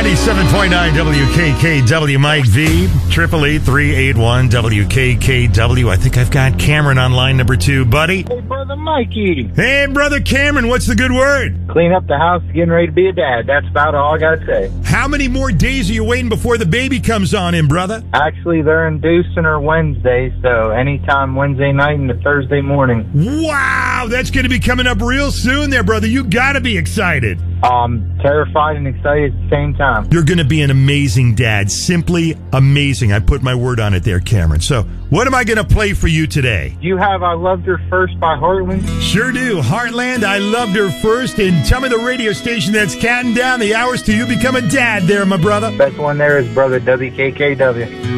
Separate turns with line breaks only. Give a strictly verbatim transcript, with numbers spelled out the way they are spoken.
ninety-seven point nine W K K W, Mike V, eight eight eight, three eight one, W K K W. I think I've got Cameron on line number two, buddy.
Hey, brother Mikey.
Hey, brother Cameron, what's the good word?
Clean up the house, getting ready to be a dad. That's about all I got to say.
How many more days are you waiting before the baby comes on in, brother?
Actually, they're inducing her Wednesday, so anytime Wednesday night into Thursday morning.
Wow, that's going to be coming up real soon there, brother. You got to be excited.
Um, terrified and excited at the same time.
You're going to be an amazing dad. Simply amazing. I put my word on it there, Cameron. So what am I going to play for you today?
Do you have I Loved Her First by Heartland?
Sure do. Heartland, I Loved Her First. And tell me the radio station that's counting down the hours till you become a dad there, my brother.
Best one there is brother W K K W.